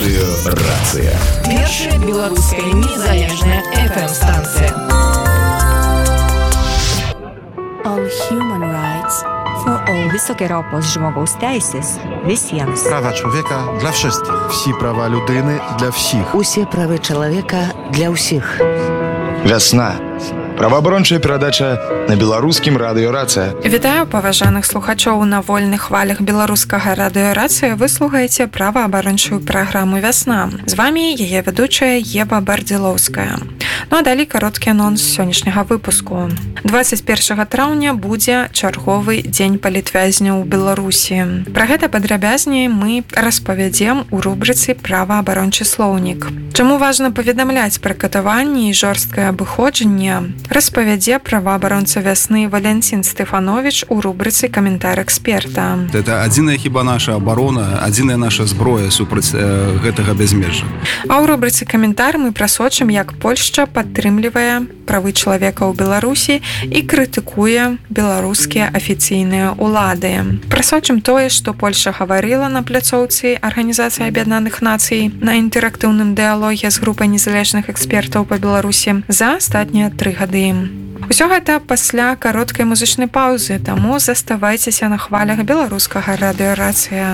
Радыё Рацыя. Першая беларуская незалежная FM-станція. All human rights for all. Високий рівень жмових тейсис visiems. Права чоловіка для всіх. Всі права людини для всіх. Усе правы чалавека для ўсіх. Вясна. Праваабарончая перадача на беларускім радыё Рацыя. Вітаю паважаных слухачоў на вольных хвалях беларускага радыё Рацыя. Вы слухаеце праваабарончую праграму «Вясна». З вами яе вядучая Ева Бардзілоўская. Ну а далей кароткі анонс сённяшняга выпуску. 21 траўня будзе чарговы дзень палітвязняў у Беларусі. Пра гэта падрабязней мы распавядзем у рубрыцы «Праваабарончы слоўнік». Чаму важна паведамляць пра катаванні і жорсткае абыходжанне, распавядзе праваабаронца «Вясны» Валянцін Стэфанович у рубрыцы «Каментар эксперта». Это адзіная хіба наша абарона, адзіная наша зброя супраць гэтага бязмежжа. А ў рубрыцы «Каментар» мы прасочым, як Польшча падтрымлівае правы чалавека ў Беларусі і крытыкуе беларускія афіцыйныя ўлады. Прасочым тое, што Польшча гаварыла на пляцоўцы Арганізацыі Аб'яднаных Нацый на інтэрактыўным дыялоге з групай незалежных экспертаў па Беларусі за астатнія 3 гады. Усё гэта пасля кароткай музычнай паўзы, таму заставайцеся на хвалях беларускага радыё Рацыя.